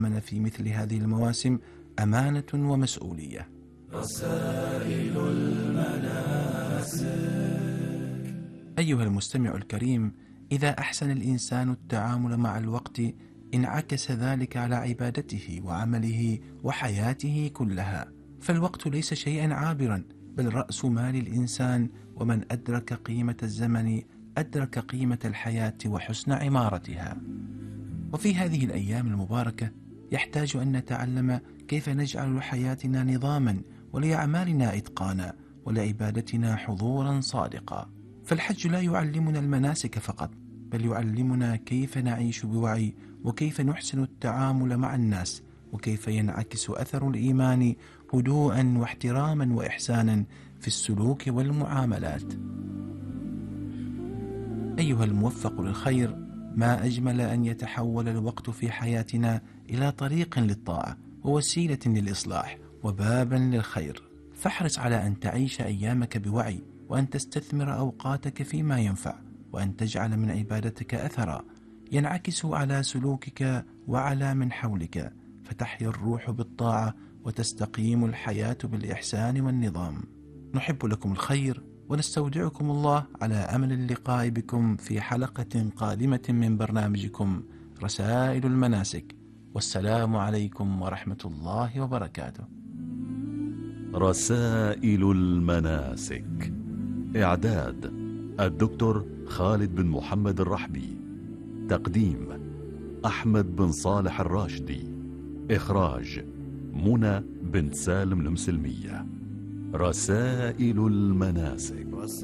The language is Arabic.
من في مثل هذه المواسم أمانة ومسؤولية. رسائل المناسك. أيها المستمع الكريم، إذا أحسن الإنسان التعامل مع الوقت انعكس ذلك على عبادته وعمله وحياته كلها، فالوقت ليس شيئا عابرا، بل رأس مال الإنسان، ومن أدرك قيمة الزمن أدرك قيمة الحياة وحسن عمارتها. وفي هذه الأيام المباركة يحتاج أن نتعلم كيف نجعل لحياتنا نظاما، ولأعمالنا إتقانا، ولعبادتنا حضورا صادقا. فالحج لا يعلمنا المناسك فقط، بل يعلمنا كيف نعيش بوعي، وكيف نحسن التعامل مع الناس، وكيف ينعكس أثر الإيمان هدوءا واحتراما وإحسانا في السلوك والمعاملات. أيها الموفق للخير، ما أجمل أن يتحول الوقت في حياتنا إلى طريق للطاعة ووسيلة للإصلاح وبابا للخير. فاحرص على أن تعيش أيامك بوعي، وأن تستثمر أوقاتك فيما ينفع، وأن تجعل من عبادتك أثرا ينعكس على سلوكك وعلى من حولك، فتحيا الروح بالطاعة وتستقيم الحياة بالإحسان والنظام. نحب لكم الخير، ونستودعكم الله على أمل اللقاء بكم في حلقة قادمة من برنامجكم رسائل المناسك، والسلام عليكم ورحمة الله وبركاته. رسائل المناسك. إعداد الدكتور خالد بن محمد الرحبي. تقديم أحمد بن صالح الراشدي. إخراج منى بنت سالم المسلمية. رسائل المناسك.